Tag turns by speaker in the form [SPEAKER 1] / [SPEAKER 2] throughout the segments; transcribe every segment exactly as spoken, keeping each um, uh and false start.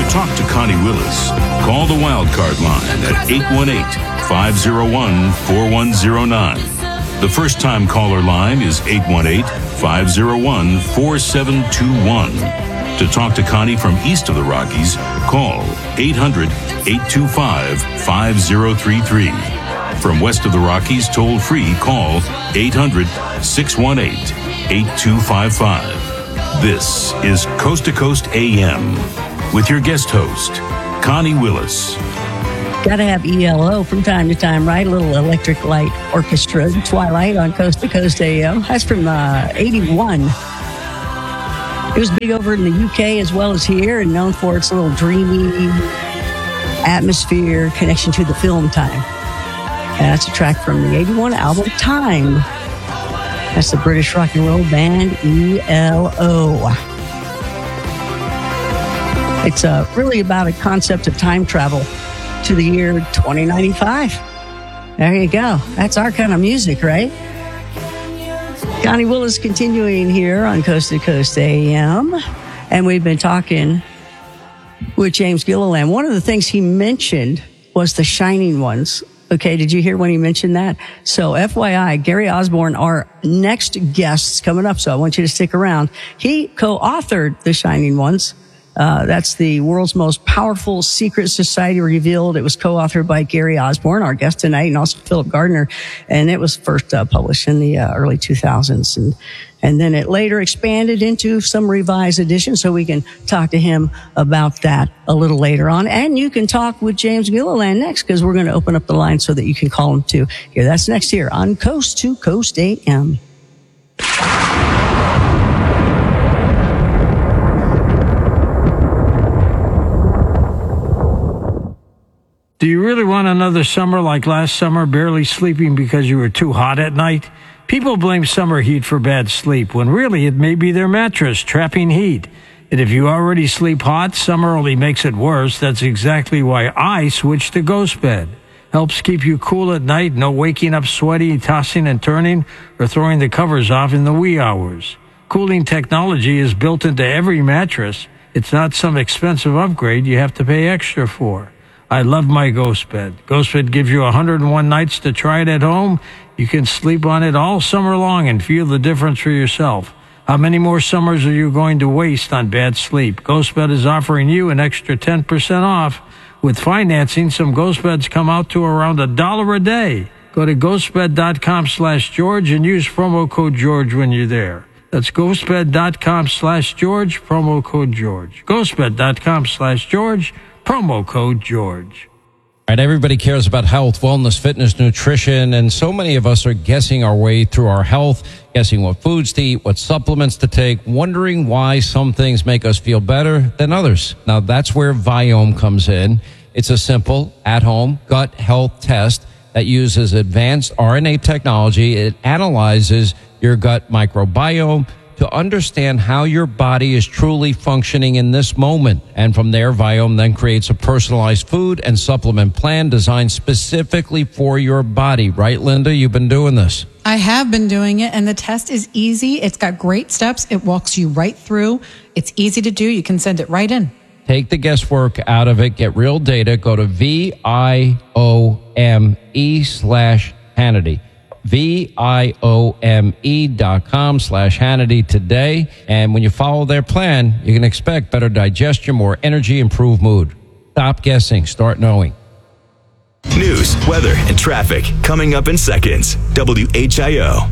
[SPEAKER 1] talk to Connie Willis, call the Wildcard line at eight one eight, five oh one, four one oh nine. The first-time caller line is eight one eight, five oh one, four seven two one. To talk to Connie from east of the Rockies, call eight hundred, eight two five, five oh three three. From west of the Rockies, toll-free, call eight hundred, six one eight, eight two five five. This is Coast to Coast A M with your guest host, Connie Willis.
[SPEAKER 2] Got to have E L O from time to time, right? A little Electric Light Orchestra, Twilight on Coast to Coast A M. That's from uh, eighty-one. It was big over in the U K as well as here, and known for its little dreamy atmosphere, connection to the film time. And that's a track from the eighty-one album Time. That's the British rock and roll band E L O. It's uh, really about a concept of time travel to the year twenty ninety-five. There you go. That's our kind of music, right? Connie Willis continuing here on Coast to Coast A M. And we've been talking with James Gilliland. One of the things he mentioned was the Shining Ones. Okay, did you hear when he mentioned that? So F Y I, Gary Osborne, our next guest coming up, so I want you to stick around. He co-authored The Shining Ones. Uh, that's the world's most powerful secret society revealed. It was co-authored by Gary Osborne, our guest tonight, and also Philip Gardner. And it was first uh, published in the uh, early two thousands. And, and then it later expanded into some revised editions, so we can talk to him about that a little later on. And you can talk with James Gilliland next, because we're going to open up the line so that you can call him too. Here, that's next here on Coast to Coast A M.
[SPEAKER 3] Do you really want another summer like last summer, barely sleeping because you were too hot at night? People blame summer heat for bad sleep, when really it may be their mattress trapping heat. And if you already sleep hot, summer only makes it worse. That's exactly why I switched to Ghost Bed. Helps keep you cool at night, no waking up sweaty, tossing and turning, or throwing the covers off in the wee hours. Cooling technology is built into every mattress. It's not some expensive upgrade you have to pay extra for. I love my Ghost Bed. Ghost Bed gives you one hundred one nights to try it at home. You can sleep on it all summer long and feel the difference for yourself. How many more summers are you going to waste on bad sleep? Ghost Bed is offering you an extra ten percent off. With financing, some Ghost Beds come out to around a dollar a day. Go to ghostbed.com slash George and use promo code George when you're there. That's ghostbed.com slash George, promo code George. ghostbed.com slash George. Promo code George.
[SPEAKER 4] All right, everybody cares about health, wellness, fitness, nutrition, and so many of us are guessing our way through our health, guessing what foods to eat, what supplements to take, wondering why some things make us feel better than others. Now, that's where Viome comes in. It's a simple, at-home gut health test that uses advanced R N A technology. It analyzes your gut microbiome to understand how your body is truly functioning in this moment. And from there, Viome then creates a personalized food and supplement plan designed specifically for your body. Right, Linda? You've been doing this.
[SPEAKER 5] I have been doing it, and the test is easy. It's got great steps. It walks you right through. It's easy to do. You can send it right in.
[SPEAKER 4] Take the guesswork out of it. Get real data. Go to V-I-O-M-E slash Hannity. V-I-O-M-E dot com slash Hannity today. And when you follow their plan, you can expect better digestion, more energy, improved mood. Stop guessing. Start knowing.
[SPEAKER 6] News, weather, and traffic coming up in seconds. W H I O.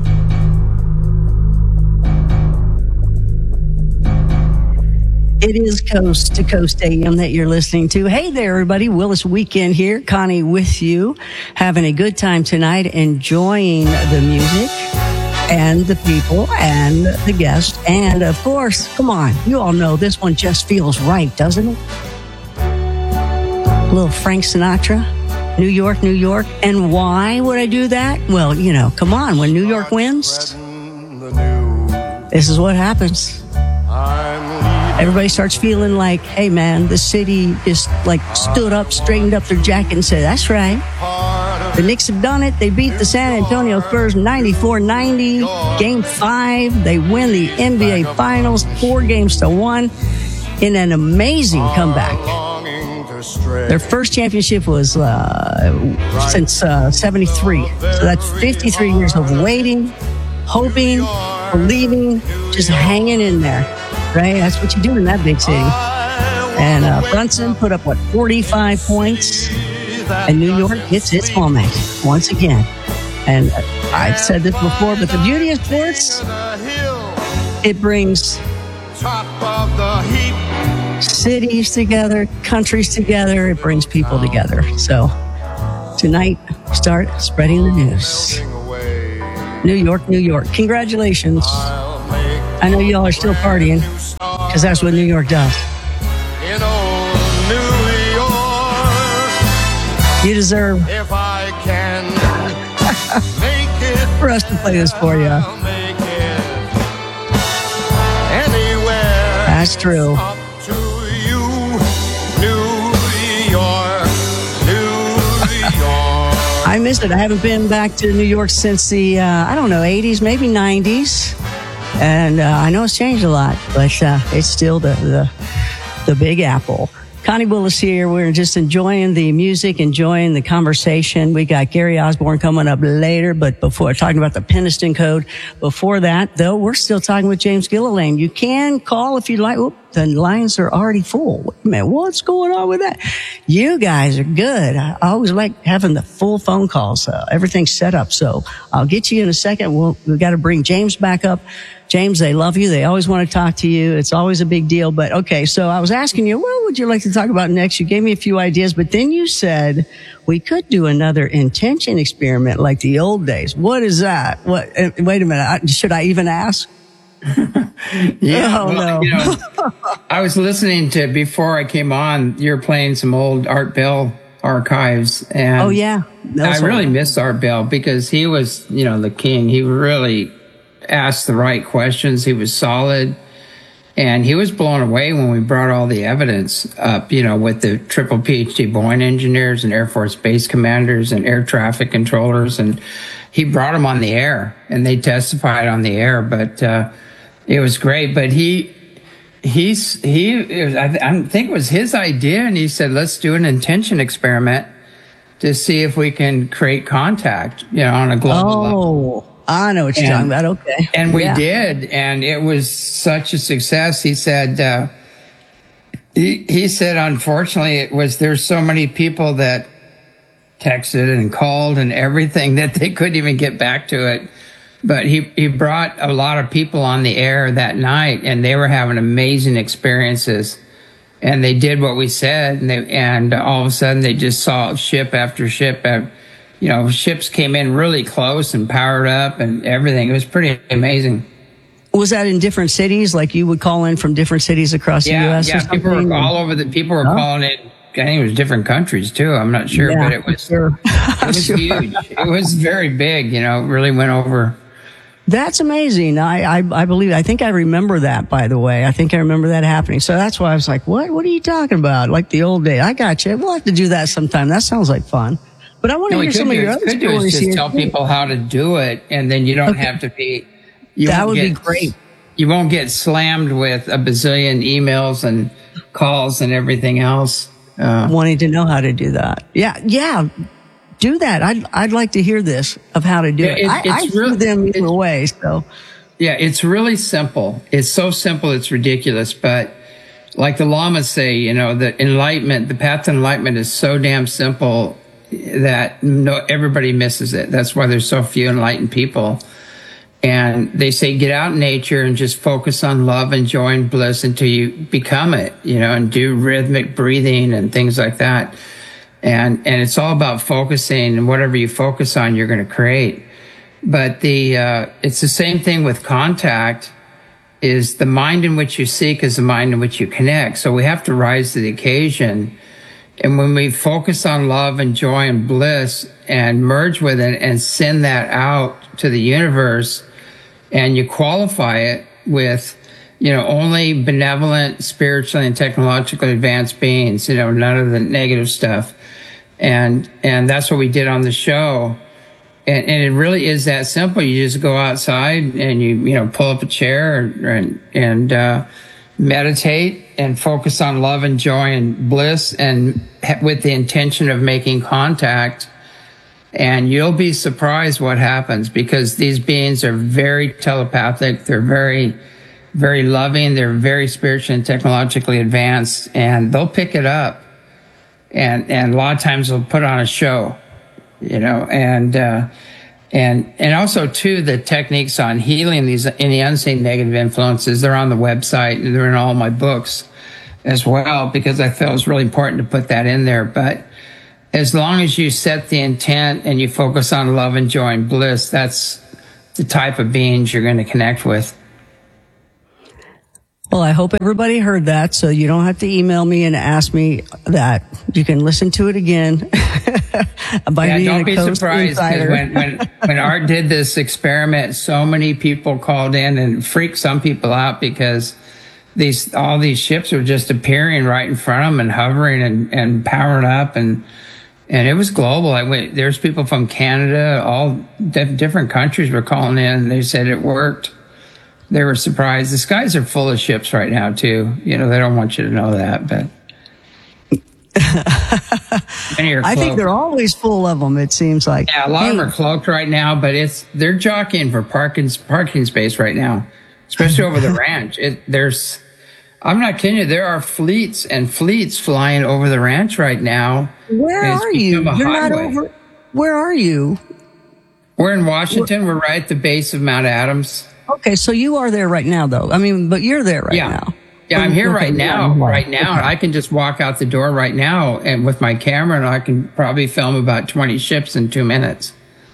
[SPEAKER 2] It is Coast to Coast A M that you're listening to. Hey there, everybody. Willis Weekend here. Connie with you. Having a good time tonight, enjoying the music and the people and the guests. And, of course, come on. You all know this one just feels right, doesn't it? A little Frank Sinatra. New York, New York. And why would I do that? Well, you know, come on. When New York wins, this is what happens. Everybody starts feeling like, hey, man, the city just like stood up, straightened up their jacket and said, that's right. The Knicks have done it. They beat the San Antonio Spurs ninety-four ninety. Game five. They win the N B A Finals, four games to one. in an amazing comeback. Their first championship was uh, since uh, seventy-three. So that's fifty-three years of waiting, hoping, believing, just hanging in there, right? That's what you do in that big city. And uh, Brunson put up, what, forty-five points? And New York gets its moment once again. And I've said this before, but the beauty of sports, it brings cities together, countries together. It brings people together. So tonight, start spreading the news. New York, New York. Congratulations. I know y'all are still partying because that's what New York does. You deserve
[SPEAKER 7] if I can make it
[SPEAKER 2] for us to play this for you.
[SPEAKER 7] Anywhere.
[SPEAKER 2] That's true.
[SPEAKER 7] Up to you, New York, New York.
[SPEAKER 2] I missed it. I haven't been back to New York since the, uh, I don't know, eighties, maybe nineties. And uh, I know it's changed a lot, but uh, it's still the, the, the Big Apple. Connie Willis here. We're just enjoying the music, enjoying the conversation. We got Gary Osborne coming up later, but before talking about the Peniston Code. Before that, though, we're still talking with James Gilliland. You can call if you'd like. Oop, the lines are already full. Wait a minute, what's going on with that? You guys are good. I always like having the full phone calls. Uh, everything's set up, so I'll get you in a second. We'll, we've got to bring James back up. James, they love you. They always want to talk to you. It's always a big deal. But okay, so I was asking you, what would you like to talk about next? You gave me a few ideas, but then you said we could do another intention experiment like the old days. What is that? What? Wait a minute. Should I even ask?
[SPEAKER 8] Yeah.
[SPEAKER 2] Oh,
[SPEAKER 8] well,
[SPEAKER 2] no.
[SPEAKER 8] You know, I was listening to, before I came on, you were playing some old Art Bell archives. And
[SPEAKER 2] oh, yeah.
[SPEAKER 8] I really miss Art Bell because he was, you know, the king. He really asked the right questions. He was solid. And he was blown away when we brought all the evidence up, you know, with the triple PhD Boeing engineers and Air Force base commanders and air traffic controllers. And he brought them on the air and they testified on the air. But uh, it was great. But he, he's, he, it was, I, th- I think it was his idea. And he said, let's do an intention experiment to see if we can create contact, you know, on a global
[SPEAKER 2] oh.
[SPEAKER 8] level.
[SPEAKER 2] I know what you're
[SPEAKER 8] and,
[SPEAKER 2] talking about. Okay.
[SPEAKER 8] And we
[SPEAKER 2] yeah.
[SPEAKER 8] did. And it was such a success. He said, uh, he, he said, unfortunately, it was, there's so many people that texted and called and everything that they couldn't even get back to it. But he, he brought a lot of people on the air that night and they were having amazing experiences. And they did what we said. And they, and all of a sudden they just saw ship after ship after, you know, ships came in really close and powered up and everything. It was pretty amazing.
[SPEAKER 2] Was that in different cities? Like you would call in from different cities across
[SPEAKER 8] yeah,
[SPEAKER 2] the U S?
[SPEAKER 8] Yeah,
[SPEAKER 2] or something?
[SPEAKER 8] people were all over the, people were oh. calling it, I think it was different countries too. I'm not sure,
[SPEAKER 2] yeah,
[SPEAKER 8] but it was,
[SPEAKER 2] sure.
[SPEAKER 8] it was
[SPEAKER 2] sure.
[SPEAKER 8] huge. It was very big, you know, it really went over.
[SPEAKER 2] That's amazing. I, I, I believe, I think I remember that, by the way. I think I remember that happening. So that's why I was like, what, what are you talking about? Like the old days. I got you. We'll have to do that sometime. That sounds like fun. But I want to
[SPEAKER 8] no,
[SPEAKER 2] hear some of your
[SPEAKER 8] do,
[SPEAKER 2] other
[SPEAKER 8] could
[SPEAKER 2] stories
[SPEAKER 8] do is just
[SPEAKER 2] here.
[SPEAKER 8] tell people how to do it, and then you don't okay. have to be. You
[SPEAKER 2] that would
[SPEAKER 8] get,
[SPEAKER 2] be great.
[SPEAKER 8] You won't get slammed with a bazillion emails and calls and everything else. Uh,
[SPEAKER 2] Wanting to know how to do that. Yeah, yeah. Do that. I'd I'd like to hear this of how to do
[SPEAKER 8] yeah,
[SPEAKER 2] it.
[SPEAKER 8] it
[SPEAKER 2] I,
[SPEAKER 8] it's
[SPEAKER 2] I
[SPEAKER 8] really,
[SPEAKER 2] do them either way. So.
[SPEAKER 8] Yeah, it's really simple. It's so simple, it's ridiculous. But like the Lamas say, you know, the enlightenment, the path to enlightenment is so damn simple that no, everybody misses it. That's why there's so few enlightened people. And they say, get out in nature and just focus on love and joy and bliss until you become it, you know, and do rhythmic breathing and things like that. And, and it's all about focusing, and whatever you focus on, you're going to create. But the, uh, it's the same thing with contact. Is the mind in which you seek is the mind in which you connect. So we have to rise to the occasion. And when we focus on love and joy and bliss and merge with it and send that out to the universe, and you qualify it with, you know, only benevolent, spiritually and technologically advanced beings, you know, none of the negative stuff. And, and that's what we did on the show. And, and it really is that simple. You just go outside and you, you know, pull up a chair and, and, uh, meditate and focus on love and joy and bliss, and ha- with the intention of making contact. And you'll be surprised what happens, because these beings are very telepathic. They're very, very loving. They're very spiritually and technologically advanced, and they'll pick it up. And, and a lot of times they'll put on a show, you know, and, uh, and, and also too, the techniques on healing these, any unseen negative influences, they're on the website and they're in all my books as well, because I feel it's really important to put that in there. But as long as you set the intent and you focus on love and joy and bliss, that's the type of beings you're going to connect with.
[SPEAKER 2] Well, I hope everybody heard that, so you don't have to email me and ask me that. You can listen to it again. By
[SPEAKER 8] yeah,
[SPEAKER 2] being
[SPEAKER 8] don't
[SPEAKER 2] a
[SPEAKER 8] be
[SPEAKER 2] Coast
[SPEAKER 8] surprised, because when, when, when Art did this experiment, so many people called in and freaked some people out, because these all these ships were just appearing right in front of them and hovering and, and powering up, and and it was global. I went, there's people from Canada, all diff- different countries were calling in, and they said it worked. They were surprised. The skies are full of ships right now, too. You know, they don't want you to know that, but. Many are
[SPEAKER 2] I think
[SPEAKER 8] cloaked.
[SPEAKER 2] they're always full of them, it seems like.
[SPEAKER 8] Yeah, a lot
[SPEAKER 2] Hey,
[SPEAKER 8] of them are cloaked right now, but it's, they're jockeying for parking, parking space right now, especially over the ranch. It, there's, I'm not kidding you, there are fleets and fleets flying over the ranch right now.
[SPEAKER 2] Where
[SPEAKER 8] and it's
[SPEAKER 2] are you?
[SPEAKER 8] become a
[SPEAKER 2] You're not
[SPEAKER 8] highway.
[SPEAKER 2] over. Where are you?
[SPEAKER 8] We're in Washington. We're right at the base of Mount Adams.
[SPEAKER 2] Okay, so you are there right now, though. I mean, but you're there right
[SPEAKER 8] yeah.
[SPEAKER 2] now.
[SPEAKER 8] Yeah, I'm here
[SPEAKER 2] Okay,
[SPEAKER 8] right
[SPEAKER 2] yeah,
[SPEAKER 8] now.
[SPEAKER 2] right.
[SPEAKER 8] Right now,
[SPEAKER 2] Okay.
[SPEAKER 8] I can just walk out the door right now, and with my camera, and I can probably film about twenty ships in two minutes.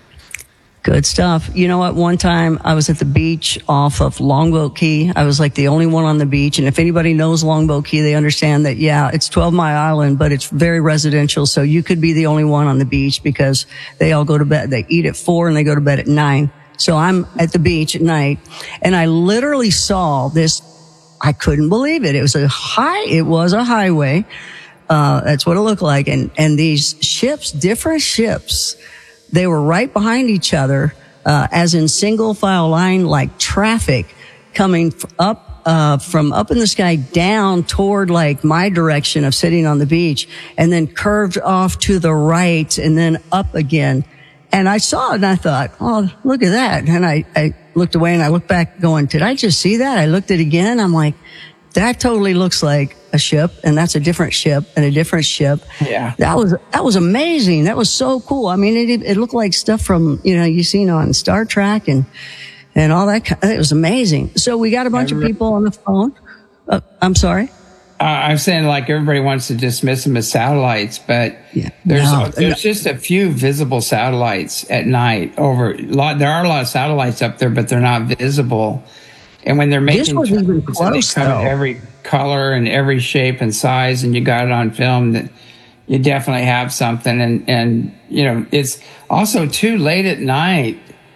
[SPEAKER 2] Good stuff. You know what? One time I was at the beach off of Longboat Key. I was like the only one on the beach. And if anybody knows Longboat Key, they understand that, yeah, it's twelve Mile Island, but it's very residential. So you could be the only one on the beach, because they all go to bed. They eat at four and they go to bed at nine. So I'm at the beach at night, and I literally saw this. I couldn't believe it. It was a high, it was a highway. Uh, that's what it looked like. And, and these ships, different ships, they were right behind each other, uh, as in single file line, like traffic coming up, uh, from up in the sky down toward like my direction of sitting on the beach, and then curved off to the right and then up again. And I saw it and I thought, oh, look at that. And I, I looked away and I looked back going, did I just see that? I looked at it again. I'm like, that totally looks like a ship, and that's a different ship and a different ship.
[SPEAKER 8] Yeah.
[SPEAKER 2] That was, that was amazing. That was so cool. I mean, it, it looked like stuff from, you know, you've seen on Star Trek and, and all that. It was amazing. So we got a bunch of people on the phone. Uh, I'm sorry.
[SPEAKER 8] Uh, I'm saying, like, everybody wants to dismiss them as satellites, but
[SPEAKER 2] Yeah.
[SPEAKER 8] there's
[SPEAKER 2] No,
[SPEAKER 8] there's
[SPEAKER 2] no.
[SPEAKER 8] just a few visible satellites at night over. A lot, there are a lot of satellites up there, but they're not visible. And when they're making
[SPEAKER 2] This wasn't even
[SPEAKER 8] turns, and they
[SPEAKER 2] close,
[SPEAKER 8] come in
[SPEAKER 2] though.
[SPEAKER 8] every color and every shape and size, and you got it on film, that you definitely have something. And and you know, it's also too late at night.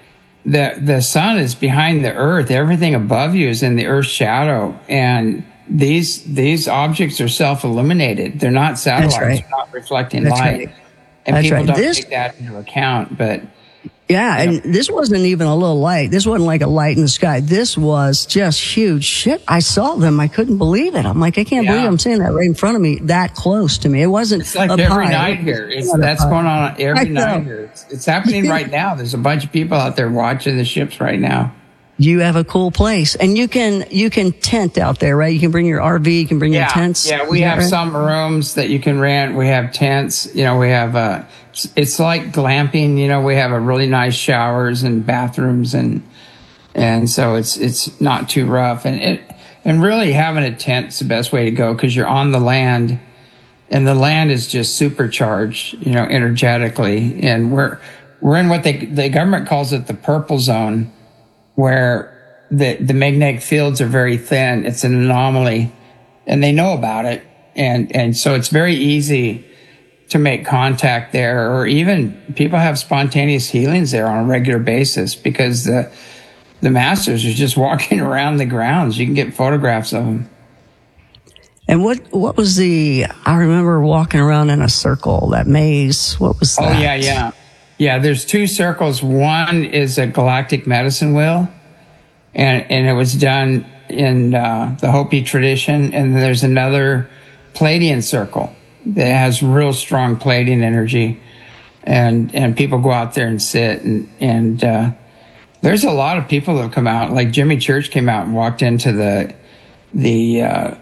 [SPEAKER 8] The the sun is behind the earth. Everything above you is in the earth's shadow, and these these objects are self-illuminated. They're not satellites.
[SPEAKER 2] right.
[SPEAKER 8] They're not reflecting
[SPEAKER 2] That's
[SPEAKER 8] light.
[SPEAKER 2] right.
[SPEAKER 8] And
[SPEAKER 2] That's
[SPEAKER 8] people
[SPEAKER 2] right.
[SPEAKER 8] don't
[SPEAKER 2] This-
[SPEAKER 8] take that into account. But
[SPEAKER 2] Yeah, and this wasn't even a little light. This wasn't like a light in the sky. This was just huge shit. I saw them. I couldn't believe it. I'm like, I can't
[SPEAKER 8] Yeah.
[SPEAKER 2] believe I'm seeing that right in front of me, that close to me. It wasn't
[SPEAKER 8] it's like
[SPEAKER 2] up
[SPEAKER 8] every
[SPEAKER 2] high.
[SPEAKER 8] night here. It's
[SPEAKER 2] Not up
[SPEAKER 8] that's
[SPEAKER 2] high.
[SPEAKER 8] going on every
[SPEAKER 2] I know.
[SPEAKER 8] night here. It's, it's happening right now. There's a bunch of people out there watching the ships right now.
[SPEAKER 2] You have a cool place, and you can you can tent out there, right? You can bring your R V, you can bring your
[SPEAKER 8] Yeah,
[SPEAKER 2] tents.
[SPEAKER 8] yeah. We
[SPEAKER 2] Is that
[SPEAKER 8] have
[SPEAKER 2] right?
[SPEAKER 8] some rooms that you can rent. We have tents. You know, we have uh it's- it's like glamping. You know, we have a really nice showers and bathrooms, and and so it's it's not too rough. And it and really having a tent is the best way to go, because you're on the land, and the land is just supercharged. You know, energetically, and we're we're in what they the government calls it the purple zone, where the, the magnetic fields are very thin. It's an anomaly, and they know about it. And, and so it's very easy to make contact there, or even people have spontaneous healings there on a regular basis, because the, the masters are just walking around the grounds. You can get photographs of them.
[SPEAKER 2] And what what was the? I remember walking around in a circle, that maze. What was that?
[SPEAKER 8] Oh, yeah, yeah. Yeah, there's two circles. One is a galactic medicine wheel, and, and it was done in uh, the Hopi tradition, and there's another Pleiadian circle that has real strong Pleiadian energy, and and people go out there and sit, and and uh, there's a lot of people that come out. Like Jimmy Church came out and walked into the the uh,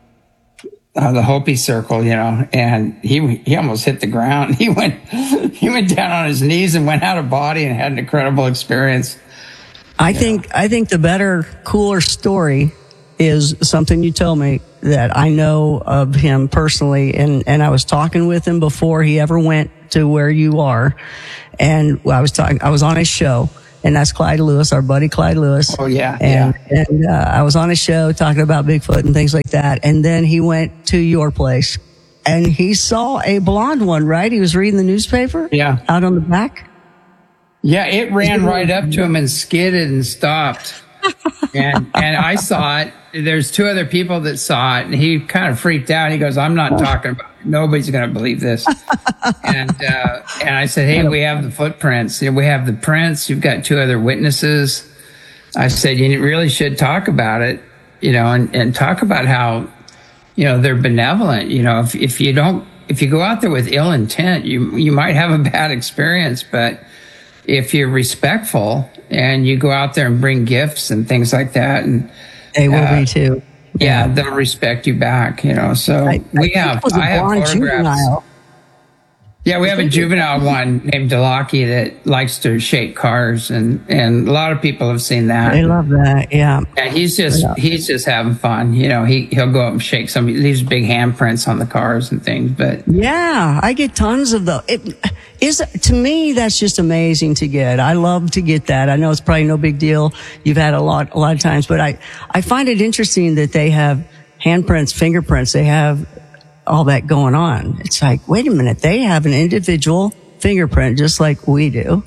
[SPEAKER 8] uh, the Hopi circle, you know, and he he almost hit the ground. He went he went down on his knees and went out of body and had an incredible experience.
[SPEAKER 2] I think I think the better, cooler story is something you told me that I know of him personally, and, and I was talking with him before he ever went to where you are, and I was talking. I was on his show, and that's Clyde Lewis, our buddy Clyde Lewis.
[SPEAKER 8] Oh yeah,
[SPEAKER 2] and,
[SPEAKER 8] yeah.
[SPEAKER 2] And uh, I was on his show talking about Bigfoot and things like that, and then he went to your place, and he saw a blonde one. Right? He was reading the newspaper.
[SPEAKER 8] Yeah,
[SPEAKER 2] out on the back.
[SPEAKER 8] Yeah, it ran right up to him and skidded and stopped. and and I saw it. There's two other people that saw it, and he kind of freaked out. He goes, "I'm not talking about it. Nobody's going to believe this." and uh, and I said, "Hey, we have the footprints. We have the prints. You've got two other witnesses." I said, "You really should talk about it, you know, and, and talk about how, you know, they're benevolent. You know, if if you don't, if you go out there with ill intent, you you might have a bad experience, but if you're respectful and you go out there and bring gifts and things like that, and
[SPEAKER 2] they will
[SPEAKER 8] uh,
[SPEAKER 2] be too.
[SPEAKER 8] Yeah, they'll respect you back, you know. So
[SPEAKER 2] I,
[SPEAKER 8] we
[SPEAKER 2] I
[SPEAKER 8] have,
[SPEAKER 2] I
[SPEAKER 8] have photographs.
[SPEAKER 2] Juvenile.
[SPEAKER 8] Yeah, we have a juvenile one named Delaki that likes to shake cars, and, and a lot of people have seen that.
[SPEAKER 2] They love that, yeah.
[SPEAKER 8] Yeah, he's just
[SPEAKER 2] yeah.
[SPEAKER 8] he's just having fun, you know. He he'll go up and shake some these big handprints on the cars and things. But
[SPEAKER 2] yeah, I get tons of those. It is to me that's just amazing to get. I love to get that. I know it's probably no big deal. You've had a lot a lot of times, but I I find it interesting that they have handprints, fingerprints. They have all that going on. It's like, wait a minute, they have an individual fingerprint just like we do.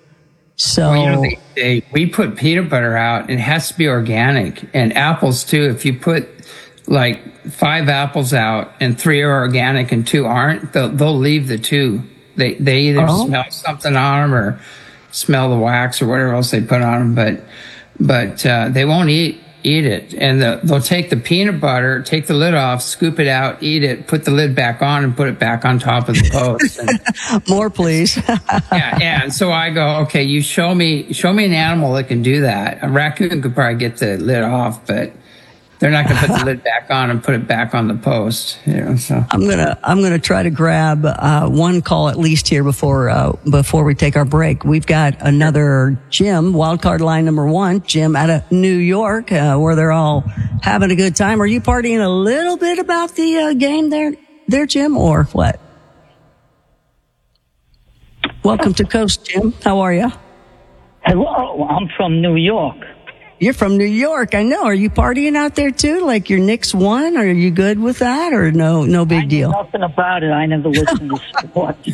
[SPEAKER 2] So
[SPEAKER 8] well, you know, they, they, we put peanut butter out, and it has to be organic, and apples too. If you put like five apples out and three are organic and two aren't, they'll, they'll leave the two. They they either oh. smell something on them or smell the wax or whatever else they put on them, but but uh, they won't eat. Eat it, and the, they'll take the peanut butter, take the lid off, scoop it out, eat it, put the lid back on, and put it back on top of the post. And,
[SPEAKER 2] more, please.
[SPEAKER 8] yeah, yeah. And so I go, okay, you show me, show me an animal that can do that. A raccoon could probably get the lid off, but they're not going to put the lid back on and put it back on the post. You know, so
[SPEAKER 2] I'm gonna, I'm gonna try to grab uh, one call at least here before uh, before we take our break. We've got another Jim, wildcard line number one, Jim out of New York, uh, where they're all having a good time. Are you partying a little bit about the uh, game there, there, Jim, or what? Welcome to Coast, Jim. How are you?
[SPEAKER 9] Hello, I'm from New York.
[SPEAKER 2] You're from New York, I know. Are you partying out there too? Like your Knicks won? Are you good with that, or no? No big
[SPEAKER 9] I know
[SPEAKER 2] deal.
[SPEAKER 9] Nothing about it. I never listen to sports.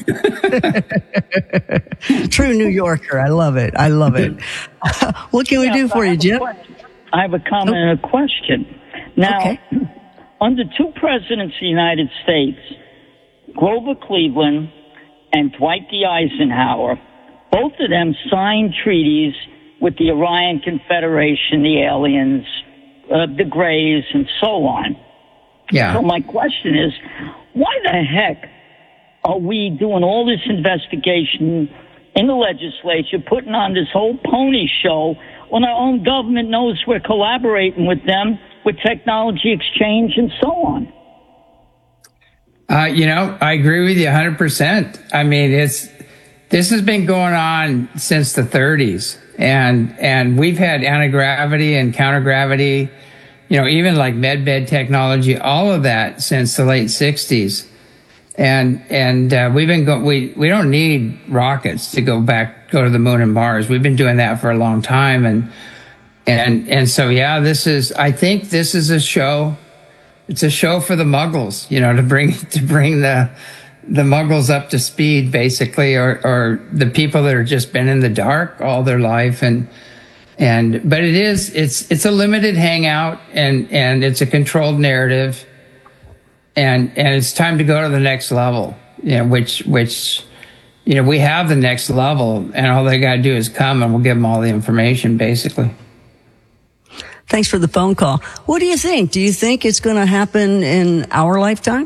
[SPEAKER 2] True New Yorker. I love it. I love it. What can
[SPEAKER 9] yeah,
[SPEAKER 2] we do for you, Jim?
[SPEAKER 9] I have a comment oh. and a question. Now,
[SPEAKER 2] okay.
[SPEAKER 9] under two presidents of the United States, Grover Cleveland and Dwight D. Eisenhower, both of them signed treaties with the Orion Confederation, the aliens, uh, the Greys, and so on.
[SPEAKER 8] Yeah.
[SPEAKER 9] So my question is, why the heck are we doing all this investigation in the legislature, putting on this whole pony show when our own government knows we're collaborating with them with technology exchange and so on?
[SPEAKER 8] Uh, you know, I agree with you one hundred percent. I mean, it's this has been going on since the thirties. And, and we've had anti-gravity and counter-gravity, you know, even like medbed technology, all of that since the late sixties. And, and, uh, we've been going, we, we don't need rockets to go back, go to the moon and Mars. We've been doing that for a long time. And, and, and so, yeah, this is, I think this is a show. It's a show for the muggles, you know, to bring, to bring the, the muggles up to speed, basically, or, or the people that have just been in the dark all their life. And, and, but it is, it's, it's a limited hangout, and, and it's a controlled narrative. And, and it's time to go to the next level, you know, which, which, you know, we have the next level, and all they got to do is come, and we'll give them all the information, basically.
[SPEAKER 2] Thanks for the phone call. What do you think? Do you think it's going to happen in our lifetime?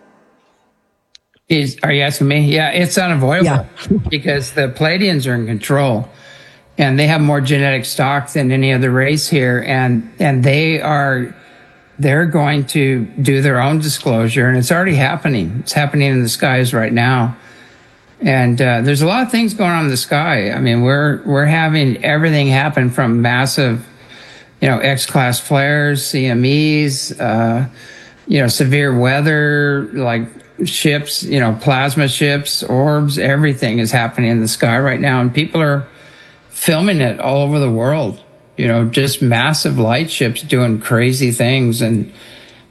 [SPEAKER 8] Is, are you asking me? Yeah, it's unavoidable
[SPEAKER 2] Yeah.
[SPEAKER 8] because the Palladians are in control and they have more genetic stock than any other race here. And, and they are, they're going to do their own disclosure, and it's already happening. It's happening in the skies right now. And, uh, there's a lot of things going on in the sky. I mean, we're, we're having everything happen from massive, you know, X-class flares, C M Es, uh, you know, severe weather, like ships, you know, plasma ships, orbs, everything is happening in the sky right now. And people are filming it all over the world, you know, just massive light ships doing crazy things. And